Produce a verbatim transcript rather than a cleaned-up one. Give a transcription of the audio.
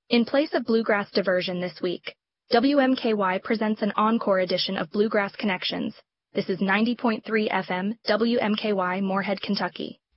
In place of Bluegrass Diversion this week, W M K Y presents an encore edition of Bluegrass Connections. This is ninety point three F M, W M K Y, Moorhead, Kentucky.